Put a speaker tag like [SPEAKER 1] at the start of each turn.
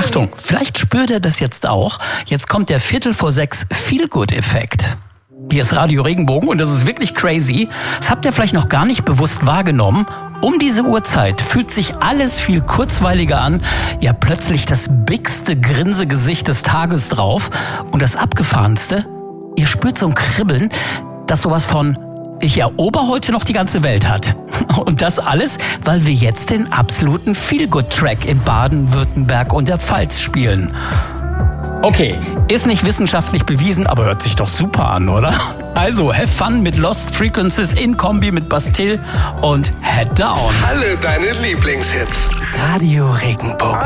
[SPEAKER 1] Achtung, vielleicht spürt er das jetzt auch. Jetzt kommt der 5:45 Feel-Good-Effekt. Hier ist Radio Regenbogen und das ist wirklich crazy. Das habt ihr vielleicht noch gar nicht bewusst wahrgenommen. Um diese Uhrzeit fühlt sich alles viel kurzweiliger an. Ihr habt plötzlich das bigste Grinsegesicht des Tages drauf. Und das Abgefahrenste, ihr spürt so ein Kribbeln, das sowas von ich erober heute noch die ganze Welt hat. Und das alles, weil wir jetzt den absoluten Feel-Good-Track in Baden-Württemberg und der Pfalz spielen. Okay, ist nicht wissenschaftlich bewiesen, aber hört sich doch super an, oder? Also, have fun mit Lost Frequencies in Kombi mit Bastille und Head Down.
[SPEAKER 2] Alle deine Lieblingshits.
[SPEAKER 3] Radio Regenbogen.